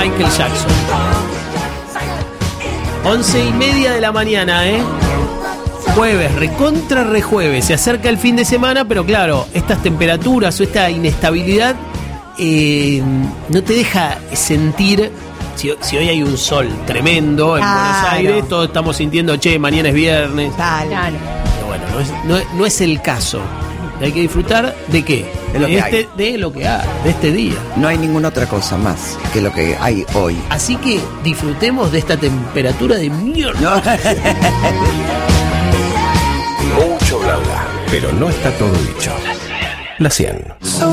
Michael Jackson. 11:30 de la mañana, jueves, recontra rejueves. Se acerca el fin de semana, pero claro, estas temperaturas o esta inestabilidad no te deja sentir. Si hoy hay un sol tremendo en Buenos Aires, todos estamos sintiendo, mañana es viernes. Dale. Pero bueno, no es el caso. Hay que disfrutar ¿de qué? De lo que hay. De lo que hay, de este día. No hay ninguna otra cosa más que lo que hay hoy. Así que disfrutemos de esta temperatura de mierda. No. Mucho bla bla, pero no está todo dicho. La 100.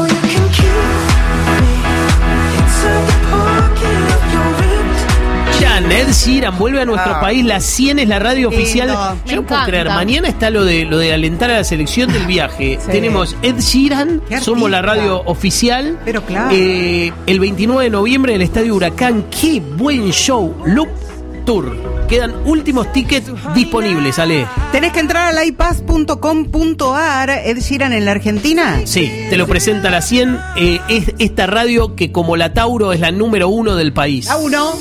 Ed Sheeran vuelve a nuestro país. La 100 es la radio oficial. Yo no puedo creer. Mañana está lo de alentar a la selección del viaje. Sí. Tenemos Ed Sheeran. Somos la radio oficial. Pero claro. El 29 de noviembre en el Estadio Huracán. Qué buen show. Loop Tour. Quedan últimos tickets disponibles, Ale. Tenés que entrar a laipass.com.ar. Ed Sheeran en la Argentina. Sí, te lo presenta la 100. Es esta radio que, como la Tauro, es la número 1 del país. La 1.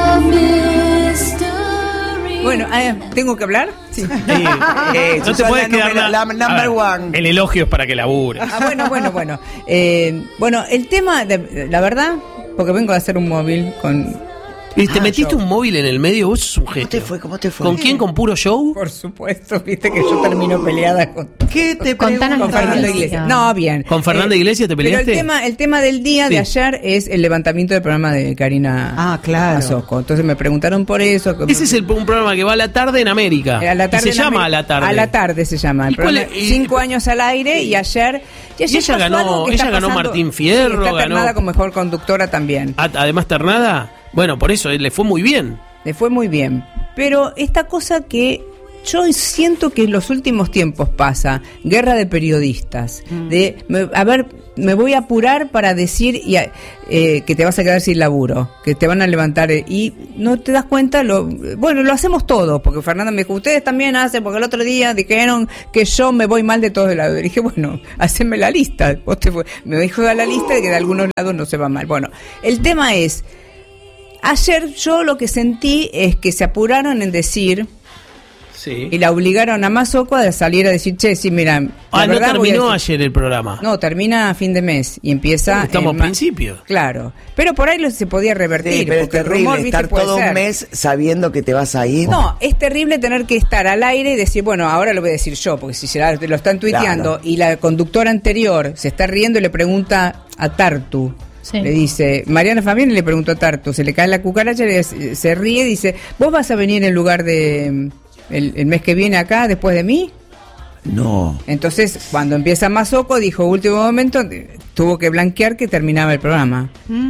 Bueno, ¿tengo que hablar? Sí. No te puedes quedar la number one. El elogio es para que labures. Bueno. Bueno, el tema, la verdad, porque vengo a hacer un móvil con... ¿Y te metiste un móvil en el medio? Vos sos un gesto. ¿Cómo te fue? ¿Con quién? ¿Con Puro Show? Por supuesto, viste que yo termino peleada con... ¿Qué te preguntas? Con Fernando Iglesias. No, bien. ¿Con Fernando Iglesias te peleaste? Pero el tema del día de ayer es el levantamiento del programa de Karina claro. Entonces me preguntaron por eso. Ese es un programa que va a la tarde en América. A la tarde se llama A la Tarde. A la Tarde se llama. El programa, 5 años al aire y ayer... Y ella ganó Martín Fierro. Está ternada como mejor conductora también. Además ternada... Bueno, por eso, le fue muy bien. Le fue muy bien. Pero esta cosa que yo siento que en los últimos tiempos pasa, guerra de periodistas, me voy a apurar para decir que te vas a quedar sin laburo, que te van a levantar y no te das cuenta, lo hacemos todo, porque Fernanda me dijo, ustedes también hacen, porque el otro día dijeron que yo me voy mal de todos lados. Y dije, bueno, haceme la lista. Me dijo la lista de que de algunos lados no se va mal. Bueno, el tema es... Ayer yo lo que sentí es que se apuraron en decir y la obligaron a Mazzocco a salir a decir, mira, no terminó ayer el programa. No, termina a fin de mes y empieza... Estamos al principio. Claro, pero por ahí se podía revertir. Sí, pero es terrible estar todo un mes sabiendo que te vas a ir. No, es terrible tener que estar al aire y decir, bueno, ahora lo voy a decir yo, porque si lo están tuiteando y la conductora anterior se está riendo y le pregunta a Tartu. Sí. Le dice, Mariana Fabiani le preguntó a Tartu, se le cae la cucaracha, se ríe y dice, ¿vos vas a venir en lugar de el mes que viene acá después de mí? No. Entonces, cuando empieza Mazzocco, dijo, último momento, tuvo que blanquear que terminaba el programa.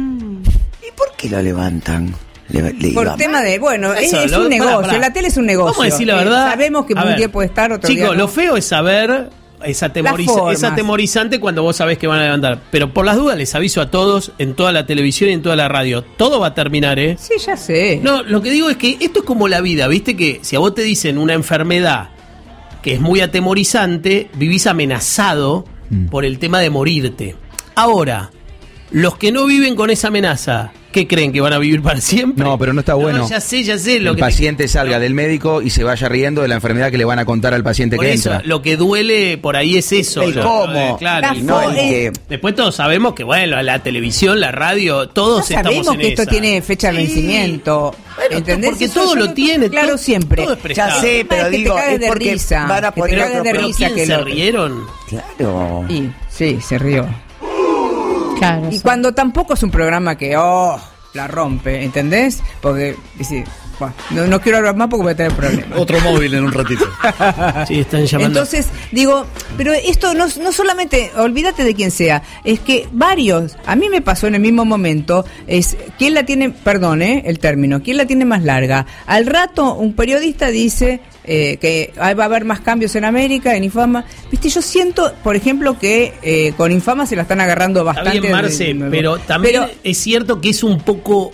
¿Y por qué lo levantan? Por tema de, es un negocio, la tele es un negocio. Vamos a decir la verdad. Sabemos que un día puede estar, otro día no. Chicos, lo feo es saber... Es atemorizante cuando vos sabés que van a levantar. Pero por las dudas les aviso a todos, en toda la televisión y en toda la radio, todo va a terminar, Sí, ya sé. No, lo que digo es que esto es como la vida, ¿viste? Que si a vos te dicen una enfermedad que es muy atemorizante, vivís amenazado por el tema de morirte. Ahora, los que no viven con esa amenaza, ¿qué creen? ¿Que van a vivir para siempre? No, pero no está bueno. No, ya sé. El paciente salga del médico y se vaya riendo de la enfermedad que le van a contar al paciente por que eso, entra. Lo que duele por ahí es eso. El cómo. Claro. Después todos sabemos que, la televisión, la radio, todos estamos en esa. Sabemos que esto tiene fecha de vencimiento. Bueno, ¿entendés? Porque todo lo tiene. Claro, siempre. Todo es ya sé, pero digo, es porque risa. Van a poner otro. ¿Pero quién se rieron? Claro. Sí, se rió. Claro. Y cuando tampoco es un programa que, la rompe, ¿entendés? Porque, no quiero hablar más porque voy a tener problemas. Otro móvil en un ratito. Sí, están llamando. Entonces, digo, pero esto no solamente, olvídate de quién sea, es que varios, a mí me pasó en el mismo momento, es, ¿quién la tiene, el término, quién la tiene más larga? Al rato, un periodista dice... que va a haber más cambios en América, en Infama. Viste, yo siento, por ejemplo, que con Infama se la están agarrando bastante. Está bien, Marce, pero también es cierto que es un poco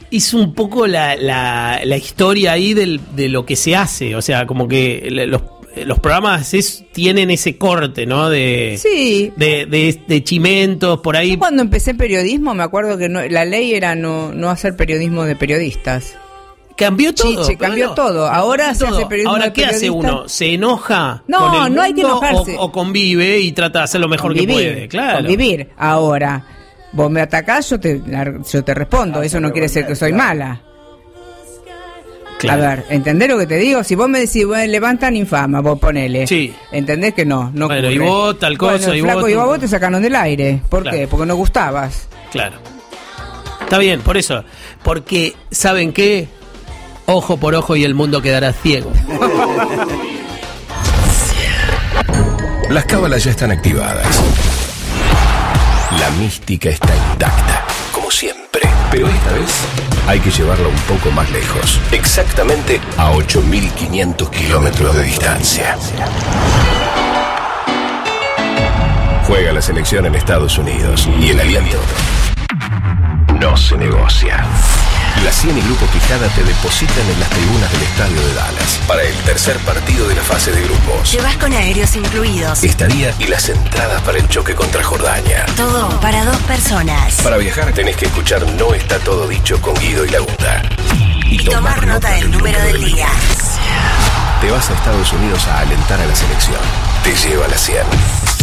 la historia ahí de lo que se hace. O sea, como que los programas tienen ese corte, ¿no? Sí. De chimentos, por ahí. Yo cuando empecé periodismo me acuerdo que la ley era no hacer periodismo de periodistas. Cambió todo. Sí, cambió todo. Ahora se hace periodismo Ahora, de ¿qué periodistas? hace uno? ¿Se enoja No, con el mundo, no hay que enojarse. o convive y trata de hacer lo mejor que puede? Claro. Convivir. Ahora, vos me atacás, yo te respondo. Eso no quiere decir que soy mala. Claro. A ver, ¿entendés lo que te digo? Si vos me decís, bueno, levantan infama, vos ponele. Sí. ¿Entendés que no? Bueno, ocurre. y vos tal cosa, bueno, y flaco, vos... y vos te sacaron del aire. ¿Por Claro. qué? Porque no gustabas. Claro. Está bien, por eso. Porque, ¿saben qué? Ojo por ojo y el mundo quedará ciego. Las cábalas ya están activadas. La mística está intacta, como siempre. Pero esta vez hay que llevarla un poco más lejos. Exactamente a 8.500 kilómetros de distancia. Juega la selección en Estados Unidos y el aliento no se negocia. La CIEN y Grupo Quijada te depositan en las tribunas del estadio de Dallas para el tercer partido de la fase de grupos. Te vas con aéreos incluidos. Estadía y las entradas para el choque contra Jordania. Todo para 2 personas. Para viajar tenés que escuchar No está todo dicho con Guido y Laguta. Y tomar nota del número del día. Te vas a Estados Unidos a alentar a la selección. Te lleva la CIEN.